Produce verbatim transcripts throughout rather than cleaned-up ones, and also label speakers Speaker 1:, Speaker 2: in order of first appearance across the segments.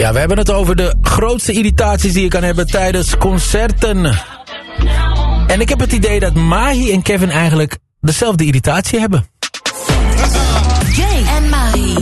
Speaker 1: Ja, we hebben het over de grootste irritaties die je kan hebben tijdens concerten. En ik heb het idee dat Mahi en Kevin eigenlijk dezelfde irritatie hebben.
Speaker 2: Jay en Mahi.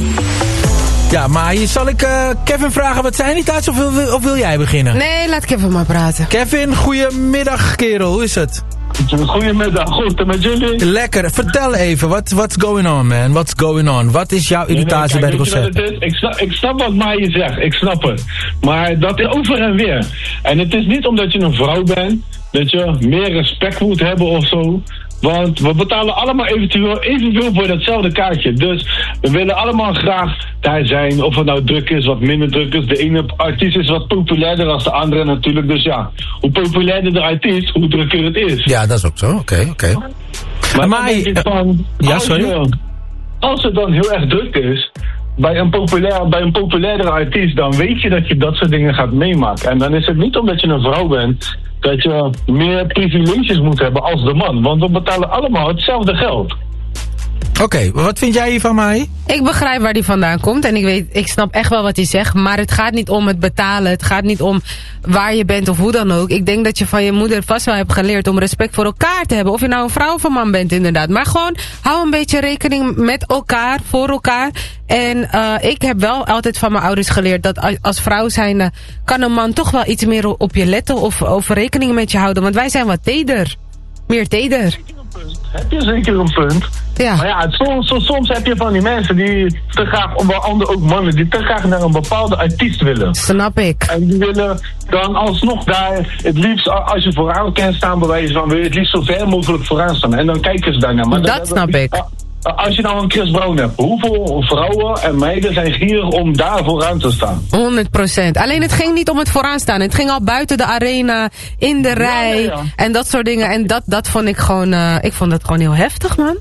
Speaker 1: Ja, Mahi, zal ik uh, Kevin vragen wat zijn irritatie of wil, of wil jij beginnen?
Speaker 3: Nee, laat Kevin maar praten.
Speaker 1: Kevin, goedemiddag kerel, hoe is het?
Speaker 4: Goedemiddag, goed, en met jullie?
Speaker 1: Lekker, vertel even, what, what's going on man, what's going on? Wat is jouw irritatie
Speaker 4: nee, nee, kijk,
Speaker 1: bij de concert?
Speaker 4: Ik snap, ik snap wat Maaie zegt, ik snap het. Maar dat is over en weer. En het is niet omdat je een vrouw bent, dat je meer respect moet hebben of zo. Want we betalen allemaal eventueel evenveel voor datzelfde kaartje. Dus we willen allemaal graag daar zijn. Of het nou druk is, wat minder druk is. De ene artiest is wat populairder dan de andere natuurlijk. Dus ja, hoe populairder de artiest, hoe drukker het is.
Speaker 1: Ja, dat is ook zo. Oké, okay, oké. Okay.
Speaker 4: Maar,
Speaker 1: maar
Speaker 4: dan denk ik van,
Speaker 1: ja,
Speaker 4: als,
Speaker 1: sorry?
Speaker 4: je, als het dan heel erg druk is, bij een, populair, bij een populairdere artiest, dan weet je dat je dat soort dingen gaat meemaken. En dan is het niet omdat je een vrouw bent, dat je meer privileges moet hebben als de man. Want we betalen allemaal hetzelfde geld.
Speaker 1: Oké, okay, wat vind jij hiervan, Mai?
Speaker 3: Ik begrijp waar die vandaan komt en ik weet, ik snap echt wel wat hij zegt. Maar het gaat niet om het betalen, het gaat niet om waar je bent of hoe dan ook. Ik denk dat je van je moeder vast wel hebt geleerd om respect voor elkaar te hebben. Of je nou een vrouw of een man bent inderdaad. Maar gewoon, hou een beetje rekening met elkaar, voor elkaar. En uh, ik heb wel altijd van mijn ouders geleerd dat als vrouw zijnde kan een man toch wel iets meer op je letten of over rekening met je houden. Want wij zijn wat teder. Meer teder.
Speaker 4: Heb je zeker een punt.
Speaker 3: Ja.
Speaker 4: Maar ja, soms, soms, soms heb je van die mensen die te graag, onder andere ook mannen, die te graag naar een bepaalde artiest willen.
Speaker 3: Snap ik.
Speaker 4: En die willen dan alsnog daar, het liefst als je vooraan kan staan, bij wijze van, wil je het liefst zo ver mogelijk vooraan staan. En dan kijken ze daarnaar. Maar
Speaker 3: dat
Speaker 4: dan,
Speaker 3: snap
Speaker 4: dan,
Speaker 3: ik.
Speaker 4: Als je nou een Chris Brown hebt, hoeveel vrouwen en meiden zijn gierig om daar vooraan te staan?
Speaker 3: honderd procent. Alleen het ging niet om het vooraan staan. Het ging al buiten de arena, in de rij, ja, ja, ja. En dat soort dingen. En dat, dat vond ik gewoon, uh, ik vond dat gewoon heel heftig, man.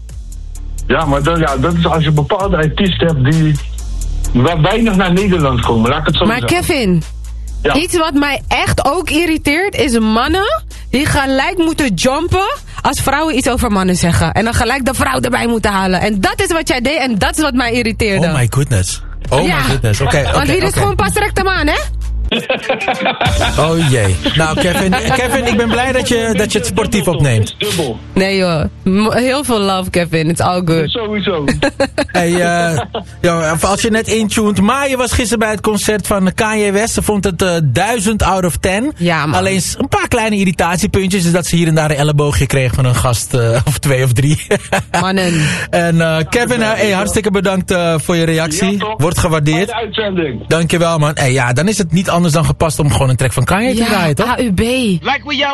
Speaker 4: Ja, maar dat, ja, dat is als je bepaalde artiesten hebt die waar weinig naar Nederland komen, laat ik het zo
Speaker 3: maar
Speaker 4: zeggen.
Speaker 3: Maar Kevin, ja. Iets wat mij echt ook irriteert is mannen die gelijk moeten jumpen als vrouwen iets over mannen zeggen. En dan gelijk de vrouw erbij moeten halen. En dat is wat jij deed en dat is wat mij irriteerde.
Speaker 1: Oh my goodness. Oh
Speaker 3: ja.
Speaker 1: my goodness. Oké. Okay,
Speaker 3: Want
Speaker 1: okay,
Speaker 3: hier is
Speaker 1: okay.
Speaker 3: gewoon pas direct de man, hè?
Speaker 1: Oh jee. Nou Kevin, Kevin, ik ben blij dat je, dat je het sportief opneemt.
Speaker 3: Nee joh, heel veel love Kevin, it's all good.
Speaker 4: Sowieso.
Speaker 1: Hey, uh, yo, als je net intuned, Maaie was gisteren bij het concert van Kanye West. Ze vond het uh, duizend out of ten.
Speaker 3: Ja, man.
Speaker 1: Alleen een paar kleine irritatiepuntjes is dat ze hier en daar een elleboogje kreeg van een gast uh, of twee of drie.
Speaker 3: Mannen.
Speaker 1: En uh, Kevin, uh, hey, hartstikke bedankt uh, voor je reactie.
Speaker 4: Ja,
Speaker 1: wordt gewaardeerd.
Speaker 4: Uitzending.
Speaker 1: Dankjewel man. Hey, ja, dan is het niet anders dan gepast om gewoon een track van Kanye te
Speaker 3: ja,
Speaker 1: draaien, toch?
Speaker 3: A U B. Like we